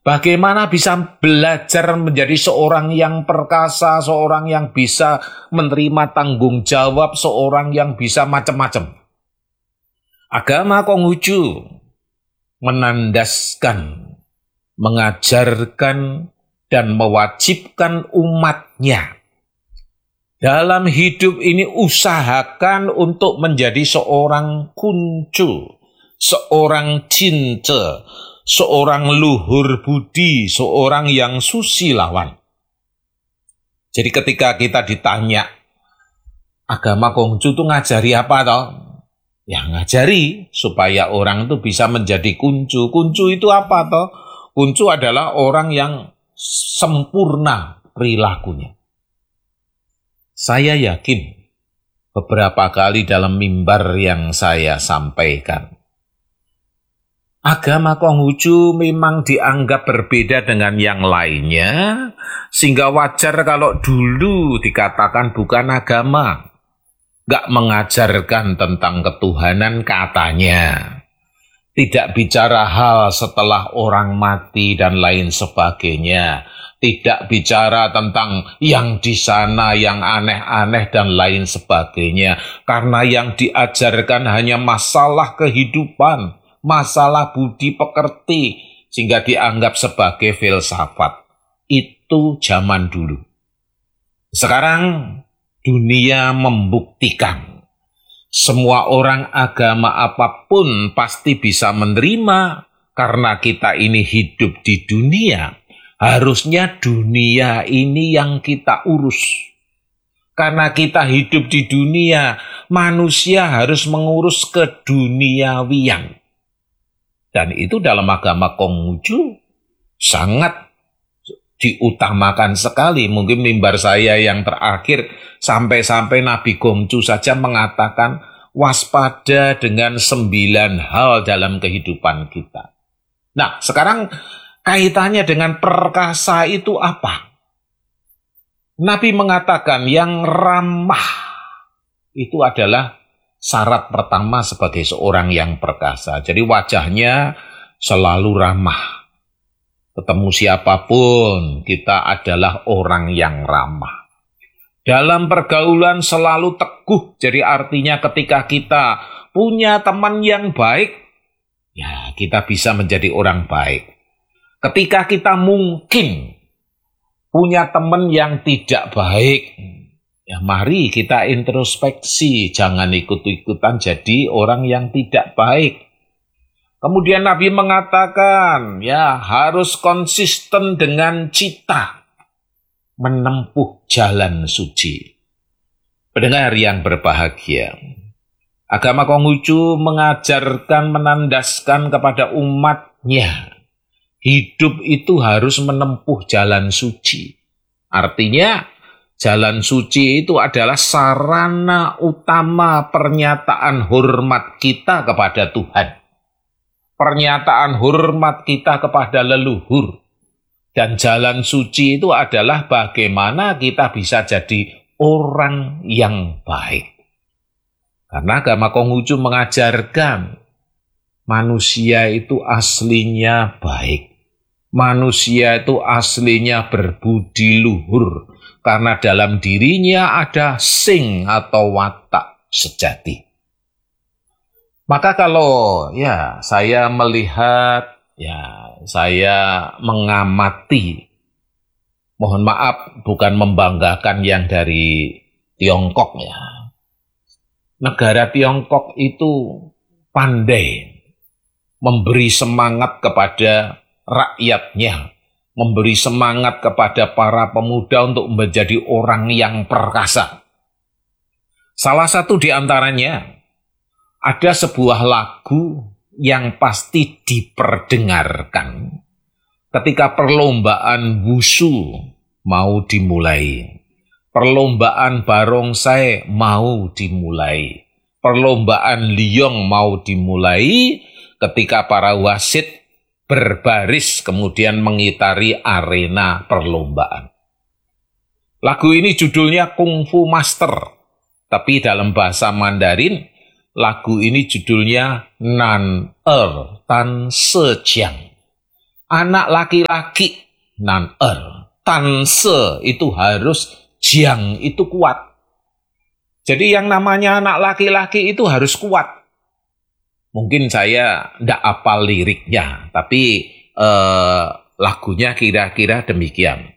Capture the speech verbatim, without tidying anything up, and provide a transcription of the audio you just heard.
Bagaimana bisa belajar menjadi seorang yang perkasa, seorang yang bisa menerima tanggung jawab, seorang yang bisa macam-macam. Agama Konghucu menandaskan, mengajarkan, dan mewajibkan umatnya dalam hidup ini usahakan untuk menjadi seorang kuncu, seorang cinta, seorang luhur budi, seorang yang susilawan. Jadi ketika kita ditanya, agama Konghucu itu ngajari apa toh? Ya ngajari supaya orang itu bisa menjadi kuncu. Kuncu itu apa toh? Kuncu adalah orang yang sempurna perilakunya. Saya yakin beberapa kali dalam mimbar yang saya sampaikan, agama Konghucu memang dianggap berbeda dengan yang lainnya, sehingga wajar kalau dulu dikatakan bukan agama, gak mengajarkan tentang ketuhanan katanya. Tidak bicara hal setelah orang mati dan lain sebagainya. Tidak bicara tentang yang di sana, yang aneh-aneh dan lain sebagainya. Karena yang diajarkan hanya masalah kehidupan, masalah budi pekerti, sehingga dianggap sebagai filsafat. Itu zaman dulu. Sekarang dunia membuktikan semua orang agama apapun pasti bisa menerima, karena kita ini hidup di dunia. Harusnya dunia ini yang kita urus. Karena kita hidup di dunia, manusia harus mengurus keduniawian. Dan itu dalam agama Konghucu sangat diutamakan sekali. Mungkin mimbar saya yang terakhir, sampai-sampai Nabi Konghucu saja mengatakan waspada dengan sembilan hal dalam kehidupan kita. Nah, sekarang kaitannya dengan perkasa itu apa? Nabi mengatakan yang ramah itu adalah syarat pertama sebagai seorang yang perkasa. Jadi wajahnya selalu ramah. Ketemu siapapun, kita adalah orang yang ramah. Dalam pergaulan selalu teguh, jadi artinya ketika kita punya teman yang baik, ya kita bisa menjadi orang baik. Ketika kita mungkin punya teman yang tidak baik, ya mari kita introspeksi, jangan ikut-ikutan jadi orang yang tidak baik. Kemudian Nabi mengatakan, ya harus konsisten dengan cita menempuh jalan suci. Pendengar yang berbahagia, agama Konghucu mengajarkan, menandaskan kepada umatnya, hidup itu harus menempuh jalan suci. Artinya, jalan suci itu adalah sarana utama pernyataan hormat kita kepada Tuhan. Pernyataan hormat kita kepada leluhur. Dan jalan suci itu adalah bagaimana kita bisa jadi orang yang baik. Karena agama Konghucu mengajarkan manusia itu aslinya baik. Manusia itu aslinya berbudi luhur. Karena dalam dirinya ada sing atau watak sejati. Maka kalau ya saya melihat, ya saya mengamati, mohon maaf bukan membanggakan yang dari Tiongkok ya. Negara Tiongkok itu pandai memberi semangat kepada rakyatnya, memberi semangat kepada para pemuda untuk menjadi orang yang perkasa. Salah satu di antaranya, ada sebuah lagu yang pasti diperdengarkan ketika perlombaan wushu mau dimulai. Perlombaan barongsai mau dimulai. Perlombaan liong mau dimulai ketika para wasit berbaris kemudian mengitari arena perlombaan. Lagu ini judulnya Kung Fu Master, tapi dalam bahasa Mandarin lagu ini judulnya Nan Er Tan Se Jiang. Anak laki-laki nan er, tanse itu harus jiang itu kuat. Jadi yang namanya anak laki-laki itu harus kuat. Mungkin saya tidak apal liriknya, tapi eh, lagunya kira-kira demikian.